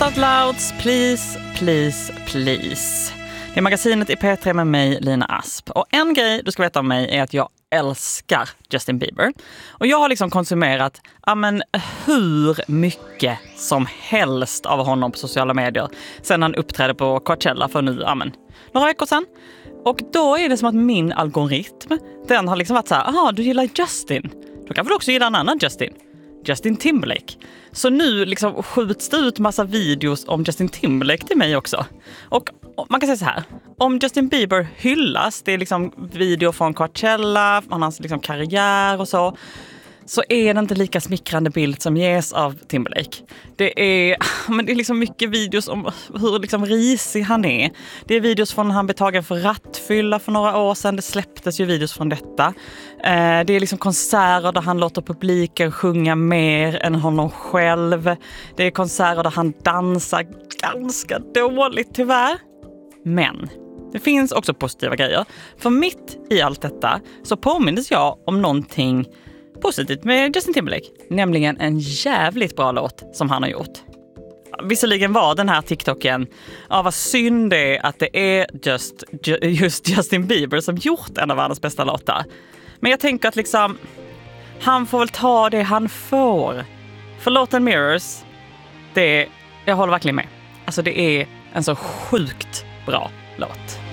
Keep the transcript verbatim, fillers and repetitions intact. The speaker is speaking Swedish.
Laugh Out Louds, please, please, please. Det är magasinet i P tre med mig, Lina Asp. Och en grej du ska veta om mig är att jag älskar Justin Bieber. Och jag har liksom konsumerat ja, men, hur mycket som helst av honom på sociala medier sen han uppträdde på Coachella för nu, ja, men, några veckor sedan. Och då är det som att min algoritm, den har liksom varit så här, aha, du gillar Justin. Då kan du också gilla en annan Justin. Justin Timberlake. Så nu liksom skjuts det ut massa videos om Justin Timberlake till mig också. Och man kan säga så här, om Justin Bieber hyllas, det är liksom video från Coachella, från hans liksom karriär och så, så är det inte lika smickrande bild som ges av Timberlake. Det är, men det är liksom mycket videos om hur liksom risig han är. Det är videos från när han blev tagen för rattfylla för några år sedan. Det släpptes ju videos från detta. Eh, det är liksom konserter där han låter publiken sjunga mer än honom själv. Det är konserter där han dansar ganska dåligt tyvärr. Men det finns också positiva grejer. För mitt i allt detta så påminns jag om någonting positivt med Justin Timberlake, nämligen en jävligt bra låt som han har gjort. Visserligen var den här TikToken, ja vad synd det är att det är just, just Justin Bieber som gjort en av världens bästa låtar. Men jag tänker att liksom, han får väl ta det han får. För låten Mirrors, det är, jag håller verkligen med. Alltså det är en så sjukt bra låt.